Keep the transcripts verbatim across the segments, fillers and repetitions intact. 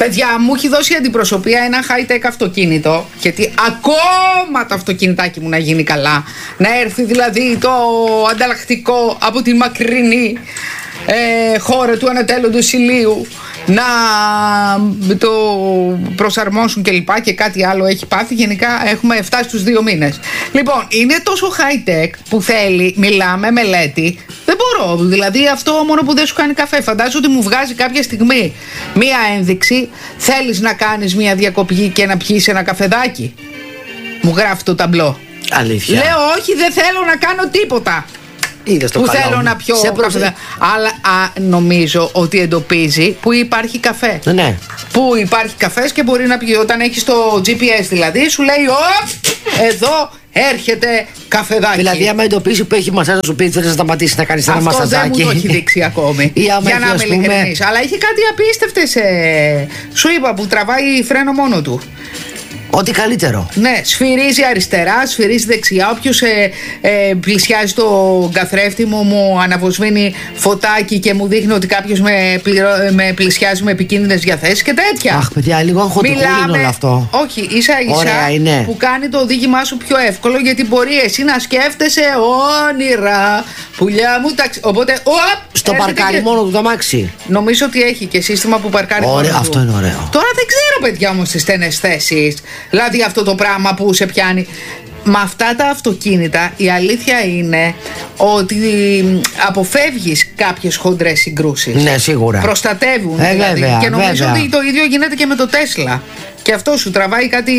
Παιδιά, μου έχει δώσει αντιπροσωπεία ένα high-tech αυτοκίνητο. Γιατί ακόμα το αυτοκινητάκι μου να γίνει καλά. Να έρθει δηλαδή το ανταλλακτικό από τη μακρινή ε, χώρα του ανατέλλοντος ηλίου, να το προσαρμόσουν κλπ. Και, και κάτι άλλο έχει πάθει. Γενικά έχουμε φτάσει στους δύο μήνες. Λοιπόν, είναι τόσο high-tech που θέλει, μιλάμε, μελέτη. Δεν μπορώ. Δηλαδή, αυτό μόνο που δεν σου κάνει καφέ. Φαντάζομαι ότι μου βγάζει κάποια στιγμή μία ένδειξη. Θέλεις να κάνεις μία διακοπή και να πιείς ένα καφεδάκι. Μου γράφει το ταμπλό. Αλήθεια. Λέω, όχι, δεν θέλω να κάνω τίποτα. Που θέλω μου. να πιω καφέ. Αλλά α, νομίζω ότι εντοπίζει που υπάρχει καφέ. Ναι. Που υπάρχει καφές και μπορεί να πει, όταν έχει το τζι πι ες δηλαδή, σου λέει, Ωπ, εδώ έρχεται καφεδάκι. Δηλαδή, άμα εντοπίσει που έχει μασάζ, σου πει θέλει να σταματήσει να κάνει ένα μασαζάκι. Αυτό δεν μου το έχει δείξει ακόμη. Για να είμαι ειλικρινής. Αλλά έχει κάτι απίστευτες. Ε, σου είπα, που τραβάει φρένο μόνο του. Ό,τι καλύτερο. Ναι, σφυρίζει αριστερά, σφυρίζει δεξιά. Όποιος ε, ε, πλησιάζει το καθρέφτη μου, μου αναβοσβήνει φωτάκι και μου δείχνει ότι κάποιος με, πληρω... με πλησιάζει με επικίνδυνες διαθέσεις και τέτοια. Αχ, παιδιά, λίγο αγχωτικό είναι όλο αυτό. Όχι, ίσα ίσα που κάνει το οδήγημά σου πιο εύκολο, γιατί μπορεί εσύ να σκέφτεσαι όνειρα. Πουλιά μου, ταξ... οπότε. Οπ, στο παρκάρι και... μόνο του το αμάξι. Νομίζω ότι έχει και σύστημα που παρκάρει Ωραία, μόνο αυτό του. είναι ωραίο. Τώρα δεν ξέρω, παιδιά, όμως στις στενές θέσεις. Δηλαδή αυτό το πράγμα που σε πιάνει. Με αυτά τα αυτοκίνητα η αλήθεια είναι ότι αποφεύγεις κάποιες χοντρές συγκρούσεις. Ναι, σίγουρα. Προστατεύουν ε, δηλαδή. Βέβαια, και νομίζω βέβαια. ότι το ίδιο γίνεται και με το Τέσλα. Και αυτό σου τραβάει κάτι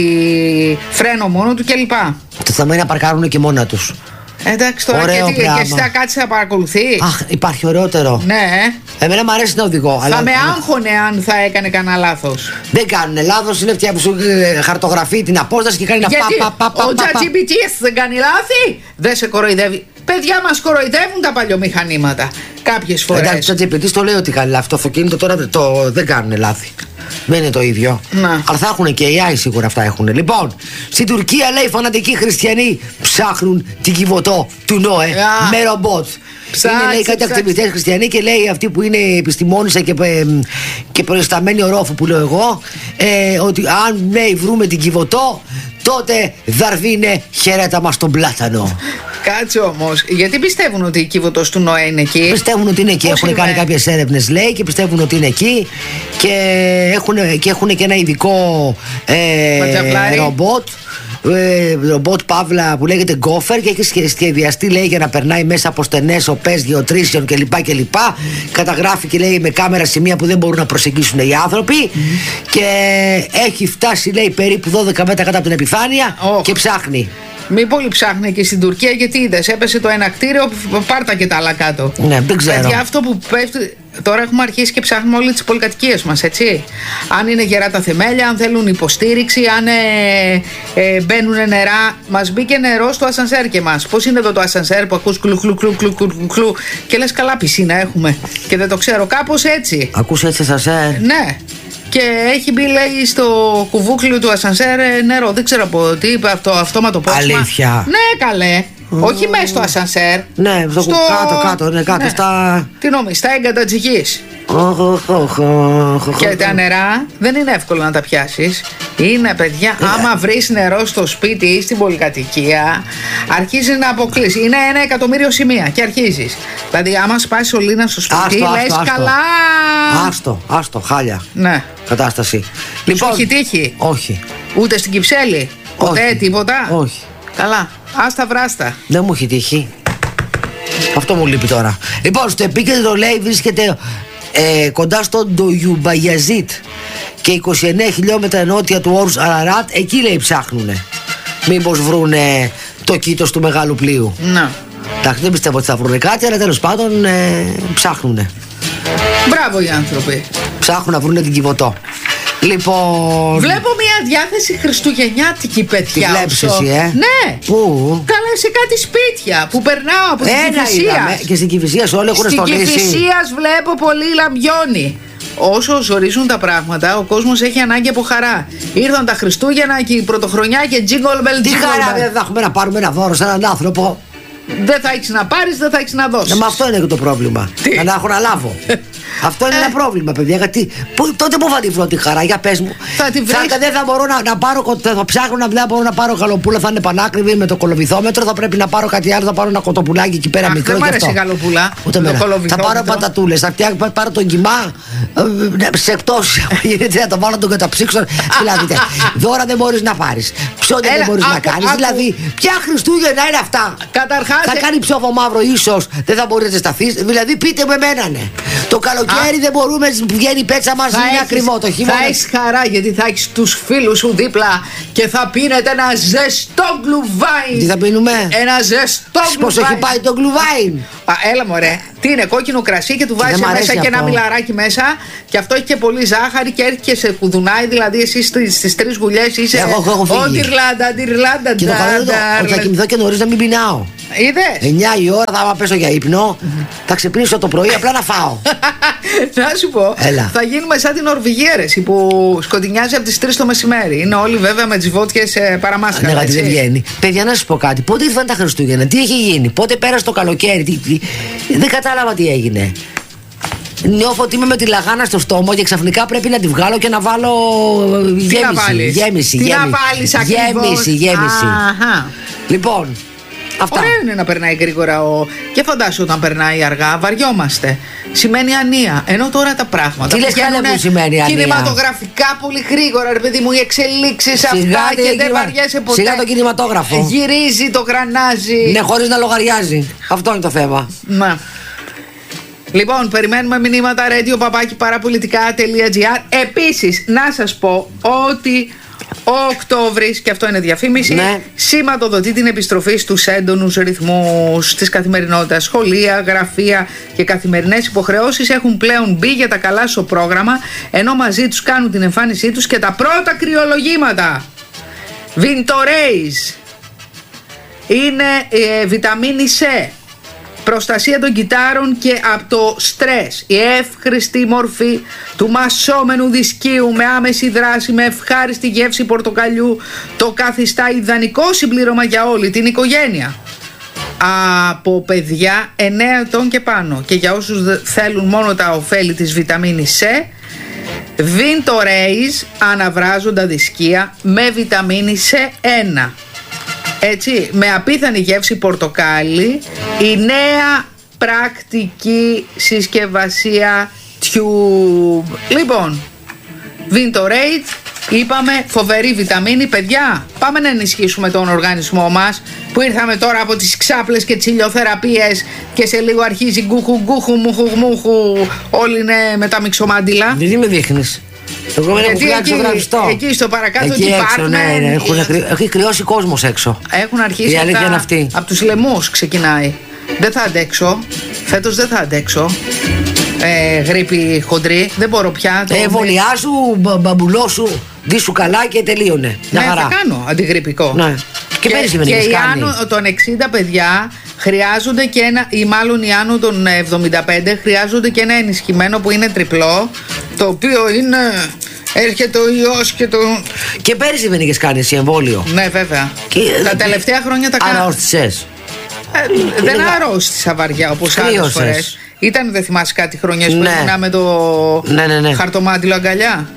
φρένο μόνο του κλπ. Το θέμα είναι να παρκάρουν και μόνα τους. Εντάξει τώρα, ωραίο και, και εσύ θα κάτσεις να παρακολουθεί. Αχ, υπάρχει ωραιότερο. Ναι. Εμένα μου αρέσει να οδηγώ. Θα αλλά... με άγχωνε αν θα έκανε κανένα λάθος. Δεν κάνουνε λάθος, είναι αυτιά που σου χαρτογραφεί την απόσταση και κάνει ένα Γιατί πα, πα, πα, ο πα, πα, ChatGPT δεν κάνει λάθη. Δεν σε κοροϊδεύει. Παιδιά, μας κοροϊδεύουν τα παλιομηχανήματα κάποιες φορές. Εντάξει, το ChatGPT το λέει ότι κάνει λάθη. Το αυτοκίνητο τώρα το, δεν κάνουνε λάθη. Δεν είναι το ίδιο. Να. Αλλά θα έχουν και έι άι σίγουρα, αυτά έχουν. Λοιπόν, στην Τουρκία λέει φανατικοί χριστιανοί ψάχνουν την Κιβωτό του Νόε yeah. με ρομπότ. Ψάξε, είναι λέει κάτι ακτιβιστές χριστιανοί και λέει αυτοί που είναι επιστημόνισσα και, και προϊσταμένοι ορόφου που λέω εγώ, ε, ότι αν λέει βρούμε την Κιβωτό, τότε δαρβίνε χαιρέτα μας τον πλάτανο. Κάτσε όμως, γιατί πιστεύουν ότι η Κιβωτός του Νόε είναι εκεί? Πιστεύουν ότι είναι εκεί. Έχουν κάνει κάποιες έρευνες, λέει, και πιστεύουν ότι είναι εκεί. Και έχουν και, έχουν και ένα ειδικό ε, ρομπότ. Ε, ρομπότ Παύλα που λέγεται Γκόφερ και έχει σχεδιαστεί, λέει, για να περνάει μέσα από στενές οπές γεωτρήσεων κλπ. κλπ. Καταγράφει και λέει με κάμερα σημεία που δεν μπορούν να προσεγγίσουν οι άνθρωποι. Mm. Και έχει φτάσει, λέει, περίπου δώδεκα μέτρα κάτω από την επιφάνεια oh. και ψάχνει. Μην πολύ ψάχνει και στην Τουρκία, γιατί είδες, έπεσε το ένα κτίριο, πάρτα και τα άλλα κάτω. Ναι, δεν ξέρω. Για αυτό που πέφτει. Τώρα έχουμε αρχίσει και ψάχνουμε όλες τις πολυκατοικίες μας, έτσι. Αν είναι γερά τα θεμέλια, αν θέλουν υποστήριξη, αν ε, ε, μπαίνουν νερά. Μας μπήκε νερό στο ασανσέρ και μας. Πώς είναι εδώ το ασανσέρ που ακούς κλου κλου κλου κλου κλου κλου και λες καλά πισίνα έχουμε. Και δεν το ξέρω, κάπως έτσι. Ακούς έτσι ασανσέρ? Ναι. Και έχει μπει, λέει, στο κουβούκλιο του ασανσέρ νερό. Δεν ξέρω από τι είπε αυτό, αυτόματο πόσμα. Αλήθεια? Ναι, καλέ. Mm. Όχι μέσα στο ασανσέρ. Ναι, στο, στο... κάτω, κάτω, ναι, κάτω, ναι. Στα... Τι νόμιζες, στα έγκατα τζιγής. Oh, oh, oh, oh, oh. Και τα νερά δεν είναι εύκολο να τα πιάσεις. Είναι, παιδιά, yeah. άμα βρεις νερό στο σπίτι ή στην πολυκατοικία, αρχίζει να αποκλείσει. Είναι ένα εκατομμύριο σημεία και αρχίζεις. Δηλαδή, άμα σπάσει σωλήνα στο σπίτι, άστο, λες άστο, καλά. Άστο, άστο, χάλια. Ναι. Κατάσταση. Λοιπόν, σου έχει τύχει? Όχι. Ούτε στην Κυψέλη? Ποτέ, όχι. Τίποτα? Όχι. Καλά. Άστα βράστα. Δεν μου έχει τύχει. Αυτό μου λείπει τώρα. Λοιπόν, στο επίκεντρο, λέει, βρίσκεται ε, κοντά στο Ντογιουμπαγιαζίτ και είκοσι εννέα χιλιόμετρα νότια του όρους Αραράτ. Εκεί, λέει, ψάχνουνε. Μήπως βρούνε το κήτος του μεγάλου πλοίου. Να. Εντάξει, δεν πιστεύω ότι θα βρούνε κάτι, αλλά τέλος πάντων ε, ψάχνουνε. Μπράβο οι άνθρωποι. Ψάχνουν να βρούνε την Κιβωτό. Λοιπόν. Βλέπω μια διάθεση χριστουγεννιάτικη, παιδιά. Τι βλέπεις εσύ, ε? Ναι. Πού? Καλά, σε κάτι σπίτια που περνάω από την Κηφισίας. Και στην Κηφισίας όλοι έχουν στολίσει. Στην Κηφισίας βλέπω πολύ λαμπιόνι. Όσο ζορίζουν τα πράγματα, ο κόσμος έχει ανάγκη από χαρά. Ήρθαν τα Χριστούγεννα και η Πρωτοχρονιά και jingle bell. Τι χαρά δεν θα έχουμε να πάρουμε ένα δώρο σε έναν άνθρωπο? Δεν θα έχεις να πάρεις, δεν θα έχεις να δώσεις. Ναι, μα αυτό είναι και το πρόβλημα. Τι? Να έχω να λάβω. Αυτό είναι ε. ένα πρόβλημα, παιδιά. Γιατί που, τότε πού θα τη βρω τη χαρά, για πες μου. Θα τη βρεις. Θα, δεν θα μπορώ να, να πάρω, θα ψάχνω να, δεν μπορώ να πάρω γαλοπούλα, θα είναι πανάκριβη με το κολοβυθόμετρο. Θα πρέπει να πάρω κάτι άλλο, θα πάρω ένα κοτοπουλάκι εκεί πέρα. Αχ, μικρό. Δεν μ' αρέσει η γαλοπούλα. Ούτε με θα πάρω πατατούλες, θα φτιάξω, πάρω τον κιμά σε εκτός. Γιατί να το βάλω να τον καταψύξω. Δηλαδή, δώρα δεν μπορείς να πάρεις. Ψώνια δεν μπορείς να κάνεις. Δηλαδή, ποια Χριστούγεννα είναι αυτά. Καταρχάς. Θα κάνει ψόφο μαύρο, ίσως δεν θα μπορείς να σταθείς. Δηλαδή, πείτε με μένα, ναι. Το καλοκαίρι δεν μπορούμε, βγαίνει η πέτσα μας, είναι ακριβό το χειμώνα. Θα έχεις χαρά γιατί θα έχεις τους φίλους σου δίπλα και θα πίνετε ένα ζεστό γκλουβάιν. Τι θα πίνουμε? Ένα ζεστό γκλουβάιν. Πώς έχει πάει το γκλουβάιν? Α, έλα μωρέ. Τι είναι, κόκκινο κρασί και του βάζεις μέσα και ένα μιλαράκι μέσα. Και αυτό έχει και πολύ ζάχαρη και έρχεται και σε κουδουνάει. Δηλαδή, εσύ στις τρεις γουλιές είσαι. Εγώ έχω φύγει. Ιρλάντα, Ιρλάντα. Και το καλό ότι θα κοιμηθώ και νωρίς να μην πεινάω. Είδες? εννιά η ώρα θα πέσω για ύπνο. Θα ξυπνήσω το πρωί απλά να φάω. Να σου πω, έλα. Θα γίνουμε σαν την Νορβηγία ρε, που σκοτεινιάζει από τις τρεις το μεσημέρι. Είναι όλοι βέβαια με τις βότκες ε, παραμάσχαρα. Ναι, δεν βγαίνει. Παιδιά, να σας πω κάτι. Πότε ήρθαν τα Χριστούγεννα, τι έχει γίνει, πότε πέρασε το καλοκαίρι, τι, τι, δεν κατάλαβα τι έγινε. Νιώθω ότι είμαι με τη λαγάνα στο στόμα και ξαφνικά πρέπει να τη βγάλω και να βάλω γέμιση. Να βάλεις. Γέμιση, τι γέμιση, να βάλεις ακριβώς. Γέμιση, γέμιση. Αχα. Λοιπόν, αυτά. Ωραίο είναι να περνάει γρήγορα ο... Και φαντάσου όταν περνάει αργά, βαριόμαστε. Σημαίνει ανία. Ενώ τώρα τα πράγματα. Τι λες καλά που σημαίνει ανία? Κινηματογραφικά πολύ γρήγορα, ρε παιδί μου, οι εξελίξεις αυτά και δεν κινημα... βαριέσαι ποτέ. Σιγά το κινηματόγραφο. Γυρίζει το γρανάζι. Ναι, χωρίς να λογαριάζει. Αυτό είναι το θέμα. Να. Λοιπόν, περιμένουμε μηνύματα radio παπάκι παραπολιτικά.gr. Επίσης, να σας πω ότι ο Οκτώβρης, και αυτό είναι διαφήμιση, ναι, σηματοδοτεί την επιστροφή στους έντονους ρυθμούς της καθημερινότητας. Σχολεία, γραφεία και καθημερινές υποχρεώσεις έχουν πλέον μπει για τα καλά στο πρόγραμμα, ενώ μαζί τους κάνουν την εμφάνισή τους και τα πρώτα κρυολογήματα. Vintorays είναι ε, βιταμίνη C, προστασία των κυτάρων και από το στρες, η εύχρηστη μορφή του μασόμενου δισκίου με άμεση δράση, με ευχάριστη γεύση πορτοκαλιού, το καθιστά ιδανικό συμπλήρωμα για όλη την οικογένεια. Από παιδιά εννέα ετών και πάνω, και για όσους θέλουν μόνο τα ωφέλη της βιταμίνης C, Vintorays αναβράζοντα δισκία με βιταμίνη C ένα. Έτσι, με απίθανη γεύση πορτοκάλι, η νέα πρακτική συσκευασία Tube. Λοιπόν, Vintorays, είπαμε, φοβερή βιταμίνη. Παιδιά, πάμε να ενισχύσουμε τον οργανισμό μας, που ήρθαμε τώρα από τις ξάπλες και τις ηλιοθεραπείες και σε λίγο αρχίζει γκούχου γκούχου μουχου μουχου. Όλοι είναι με τα μυξομάντιλα. Δεν με δείχνεις. Εγώ δεν έχω φτιάξει το γραυστό. Εκεί στο παρακάτω εκεί έξω, ναι, ναι, έχουν, έχει κρυώσει κόσμος έξω. Έχουν αρχίσει. Η αλήθεια είναι αυτή. Από τους λαιμούς ξεκινάει. Δεν θα αντέξω. Φέτος δεν θα αντέξω. Ε, γρήπη χοντρή. Δεν μπορώ πια. Ε, εμβολιάσου, μπαμπουλώσου, δίσου καλά και τελείωνε. Ναι, θα κάνω αντιγρυπικό. Ναι. Και, και πέρυσι δεν έχεις κάνει. Άνω των εξήντα παιδιά χρειάζονται και ένα, ή μάλλον οι άνω των εβδομήντα πέντε χρειάζονται και ένα ενισχυμένο που είναι τριπλό, το οποίο είναι. Έρχεται ο ιός και το. Και πέρυσι δεν είχες κάνει εσύ εμβόλιο? Ναι, βέβαια. Και... τα τελευταία χρόνια τα κάνω. Αρρώστησες? Ε, δεν αρρώστησα βαριά όπως άλλες φορές. Ήταν, δεν θυμάσαι κάτι χρονιές, ναι, που ήμουνα με το ναι, ναι, ναι. χαρτομάτιλο αγκαλιά.